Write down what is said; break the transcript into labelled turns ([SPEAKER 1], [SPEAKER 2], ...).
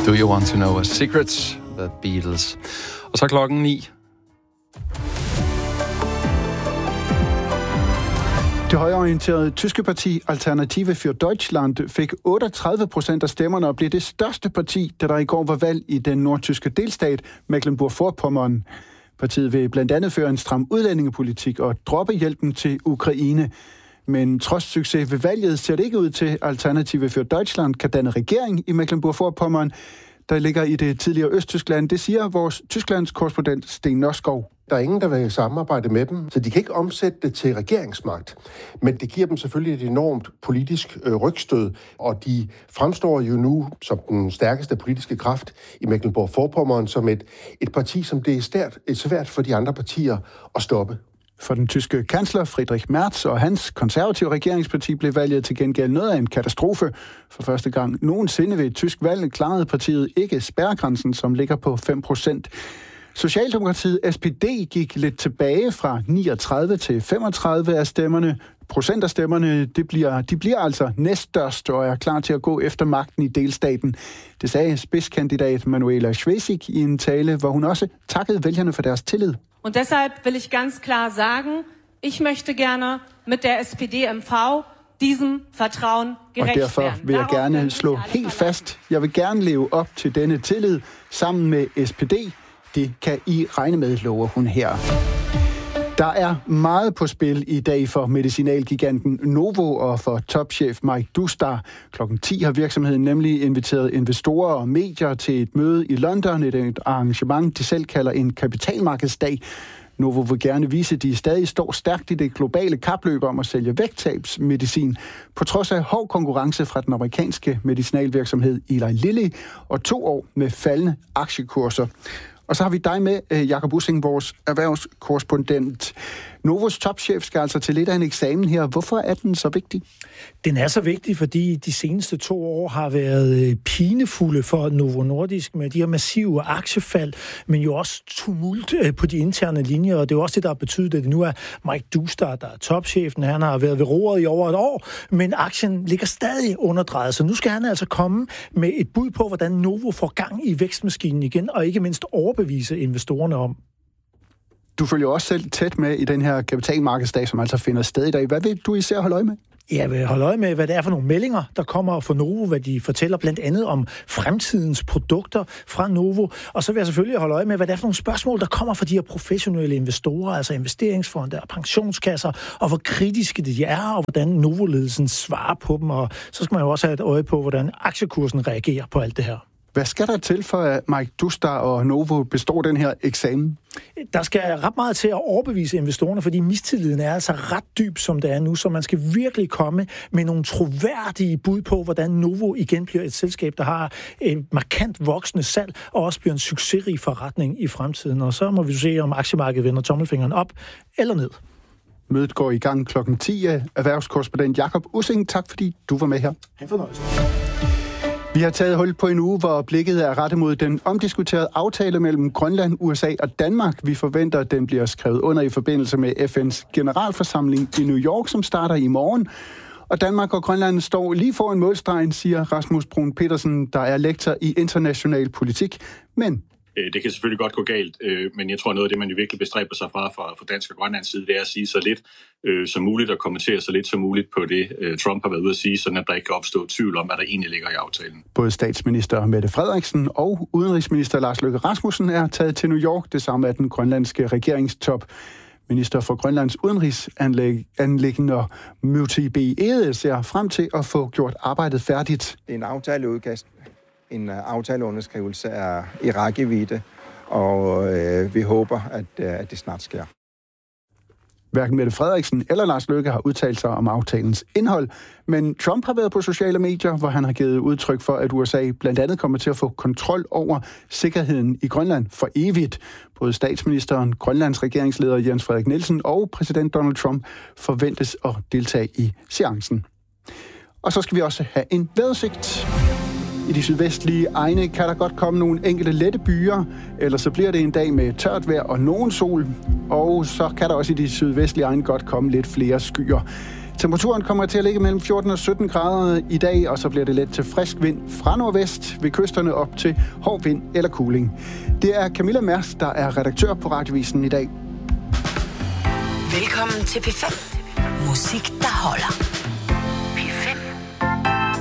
[SPEAKER 1] Do You Want To Know A Secret? The Beatles. Og så klokken 9.
[SPEAKER 2] Det højreorienterede tyske parti Alternative für Deutschland fik 38% af stemmerne og blev det største parti, da der i går var valg i den nordtyske delstat Mecklenburg-Vorpommern. Partiet vil blandt andet føre en stram udlændingepolitik og droppe hjælpen til Ukraine. Men trods succes ved valget ser det ikke ud til, at Alternative für Deutschland kan danne regering i Mecklenburg-Vorpommern, der ligger i det tidligere Østtyskland. Det siger vores Tysklands korrespondent Sten Nørskov.
[SPEAKER 3] Der er ingen, der vil samarbejde med dem, så de kan ikke omsætte det til regeringsmagt. Men det giver dem selvfølgelig et enormt politisk rygstød, og de fremstår jo nu som den stærkeste politiske kraft i Mecklenburg-Vorpommern som et parti, som det er svært for de andre partier at stoppe.
[SPEAKER 2] For den tyske kansler Friedrich Merz og hans konservative regeringsparti blev valget til gengæld noget af en katastrofe. For første gang nogensinde ved et tysk valg klarede partiet ikke spærregrænsen, som ligger på 5%. Socialdemokratiet SPD gik lidt tilbage fra 39 til 35 af stemmerne. Procent af stemmerne, de bliver altså næststørst og er klar til at gå efter magten i delstaten. Det sagde spidskandidat Manuela Schwesig i en tale, hvor hun også takkede vælgerne for deres tillid.
[SPEAKER 4] Und deshalb will ich ganz klar sagen, ich möchte gerne mit der SPD-MV diesem Vertrauen gerecht werden.
[SPEAKER 2] Og derfor vil jeg gerne slå helt fast. Jeg vil gerne leve op til denne tillid sammen med SPD. Det kan I regne med, lover hun her. Der er meget på spil i dag for medicinalgiganten Novo og for topchef Mike Doustar. Klokken 10 har virksomheden nemlig inviteret investorer og medier til et møde i London, et arrangement, de selv kalder en kapitalmarkedsdag. Novo vil gerne vise, at de stadig står stærkt i det globale kapløb om at sælge vægttabsmedicin, på trods af hård konkurrence fra den amerikanske medicinalvirksomhed Eli Lilly og 2 år med faldende aktiekurser. Og så har vi dig med, Jakob Ussing, vores erhvervskorrespondent. Novos topchef skal altså til lidt af en eksamen her. Hvorfor er den så vigtig?
[SPEAKER 5] Den er så vigtig, fordi de seneste 2 år har været pinefulde for Novo Nordisk med de her massive aktiefald, men jo også tumult på de interne linjer, og det er også det, der har betydet, at det nu er Mike Doustar, der er topchefen. Han har været ved roret i over 1 år, men aktien ligger stadig underdrejet, så nu skal han altså komme med et bud på, hvordan Novo får gang i vækstmaskinen igen, og ikke mindst overbevise investorerne om.
[SPEAKER 2] Du følger også selv tæt med i den her kapitalmarkedsdag, som altså finder sted i dag. Hvad vil du især holde øje med?
[SPEAKER 5] Jeg vil holde øje med, hvad det er for nogle meldinger, der kommer fra Novo, hvad de fortæller blandt andet om fremtidens produkter fra Novo. Og så vil jeg selvfølgelig holde øje med, hvad det er for nogle spørgsmål, der kommer fra de her professionelle investorer, altså investeringsfonde og pensionskasser, og hvor kritiske de er, og hvordan Novo-ledelsen svarer på dem. Og så skal man jo også have et øje på, hvordan aktiekursen reagerer på alt det her.
[SPEAKER 2] Hvad skal der til for, at Mike Doustar og Novo består den her eksamen?
[SPEAKER 5] Der skal ret meget til at overbevise investorerne, fordi mistilliden er altså ret dyb, som det er nu, så man skal virkelig komme med nogle troværdige bud på, hvordan Novo igen bliver et selskab, der har et markant voksende salg, og også bliver en succesrig forretning i fremtiden. Og så må vi se, om aktiemarkedet vender tommelfingeren op eller ned.
[SPEAKER 2] Mødet går i gang klokken 10 af erhvervskorrespondent Jakob Ussing. Tak fordi du var med her.
[SPEAKER 5] En fornøjelse.
[SPEAKER 2] Vi har taget hul på en uge, hvor blikket er rettet mod den omdiskuterede aftale mellem Grønland, USA og Danmark. Vi forventer, at den bliver skrevet under i forbindelse med FN's generalforsamling i New York, som starter i morgen. Og Danmark og Grønland står lige foran målstregen, siger Rasmus Bruun Petersen, der er lektor i international politik. Men
[SPEAKER 6] det kan selvfølgelig godt gå galt, men jeg tror, noget af det, man jo virkelig bestræber sig fra dansk og Grønlands side, det er at sige så lidt som muligt og kommentere så lidt som muligt på det, Trump har været ude at sige, sådan at der ikke kan opstå tvivl om, hvad der egentlig ligger i aftalen.
[SPEAKER 2] Både statsminister Mette Frederiksen og udenrigsminister Lars Løkke Rasmussen er taget til New York, det samme af den grønlandske regeringstop. Minister for Grønlands udenrigsanliggender Muti B. Egede ser frem til at få gjort arbejdet færdigt.
[SPEAKER 7] Det er en aftaleudkast. En aftaleunderskrivelse er i rækkevidde, og vi håber, at det snart sker.
[SPEAKER 2] Hverken Mette Frederiksen eller Lars Løkke har udtalt sig om aftalens indhold, men Trump har været på sociale medier, hvor han har givet udtryk for, at USA blandt andet kommer til at få kontrol over sikkerheden i Grønland for evigt. Både statsministeren, Grønlands regeringsleder Jens Frederik Nielsen og præsident Donald Trump forventes at deltage i seancen. Og så skal vi også have en vejrudsigt. I de sydvestlige egne kan der godt komme nogle enkelte lette byer, eller så bliver det en dag med tørt vejr og nogen sol, og så kan der også i de sydvestlige egne godt komme lidt flere skyer. Temperaturen kommer til at ligge mellem 14 og 17 grader i dag, og så bliver det let til frisk vind fra nordvest ved kysterne op til hård vind eller kuling. Det er Camilla Mers, der er redaktør på Radiovisen i dag.
[SPEAKER 8] Velkommen til P5. Musik, der holder.